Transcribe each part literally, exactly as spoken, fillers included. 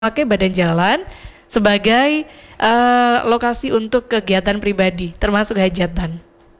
memakai badan jalan sebagai uh, lokasi untuk kegiatan pribadi, termasuk hajatan.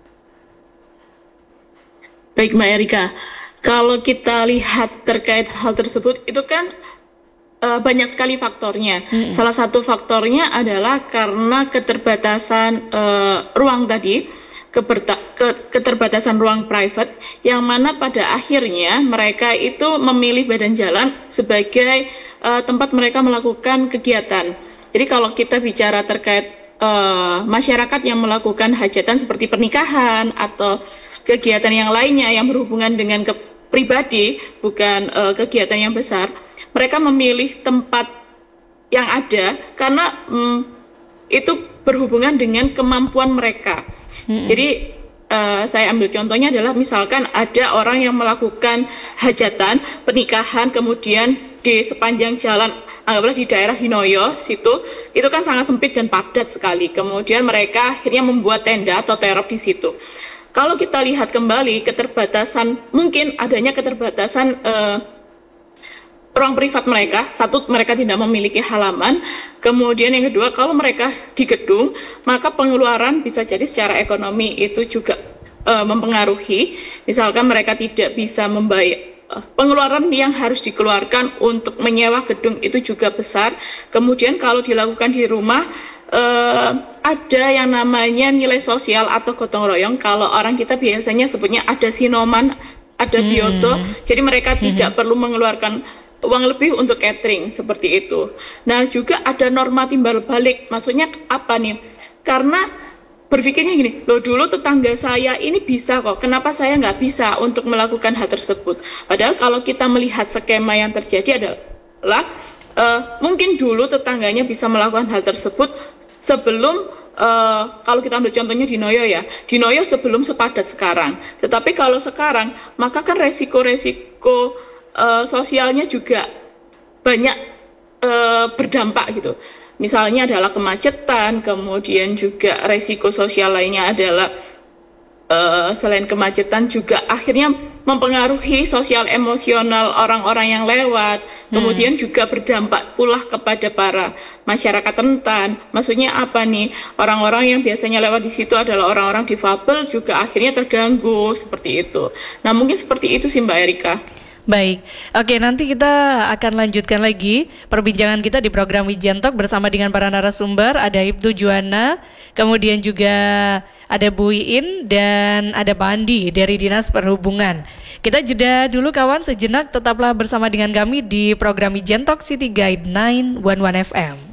Baik Mbak Erika, kalau kita lihat terkait hal tersebut, itu kan uh, banyak sekali faktornya. Hmm. Salah satu faktornya adalah karena keterbatasan uh, ruang tadi, keberta- ke- keterbatasan ruang private, yang mana pada akhirnya mereka itu memilih badan jalan sebagai uh, tempat mereka melakukan kegiatan. Jadi kalau kita bicara terkait Uh, masyarakat yang melakukan hajatan seperti pernikahan atau kegiatan yang lainnya yang berhubungan dengan ke pribadi, bukan uh, kegiatan yang besar, mereka memilih tempat yang ada karena um, itu berhubungan dengan kemampuan mereka. Hmm. Jadi uh, saya ambil contohnya adalah misalkan ada orang yang melakukan hajatan, pernikahan, kemudian di sepanjang jalan, anggaplah di daerah Hinoyo situ, itu kan sangat sempit dan padat sekali. Kemudian mereka akhirnya membuat tenda atau terop di situ. Kalau kita lihat kembali keterbatasan, mungkin adanya keterbatasan eh, ruang privat mereka. Satu, mereka tidak memiliki halaman. Kemudian yang kedua, kalau mereka di gedung, maka pengeluaran bisa jadi secara ekonomi itu juga eh, mempengaruhi. Misalkan mereka tidak bisa membayar, pengeluaran yang harus dikeluarkan untuk menyewa gedung itu juga besar. Kemudian kalau dilakukan di rumah, eh, ada yang namanya nilai sosial atau gotong royong. Kalau orang kita biasanya sebutnya ada sinoman, ada bioto. Hmm. Jadi mereka hmm. tidak perlu mengeluarkan uang lebih untuk catering seperti itu. Nah juga ada norma timbal balik. Maksudnya apa nih? Karena berpikirnya gini, loh dulu tetangga saya ini bisa kok, kenapa saya nggak bisa untuk melakukan hal tersebut? Padahal kalau kita melihat skema yang terjadi adalah uh, mungkin dulu tetangganya bisa melakukan hal tersebut sebelum, uh, kalau kita ambil contohnya di Noyo ya, di Noyo sebelum sepadat sekarang. Tetapi kalau sekarang, maka kan resiko-resiko uh, sosialnya juga banyak uh, berdampak gitu. Misalnya adalah kemacetan, kemudian juga resiko sosial lainnya adalah uh, selain kemacetan juga akhirnya mempengaruhi sosial emosional orang-orang yang lewat, hmm. kemudian juga berdampak pula kepada para masyarakat rentan. Maksudnya apa nih? Orang-orang yang biasanya lewat di situ adalah orang-orang difabel juga akhirnya terganggu seperti itu. Nah mungkin seperti itu sih Mbak Erika. Baik, oke nanti kita akan lanjutkan lagi perbincangan kita di program Wijen Talk bersama dengan para narasumber. Ada Ibtu Juwana, kemudian juga ada Bu Iin dan ada Pak Andi dari Dinas Perhubungan. Kita jeda dulu kawan sejenak, tetaplah bersama dengan kami di program Wijen Talk City Guide sembilan satu satu F M.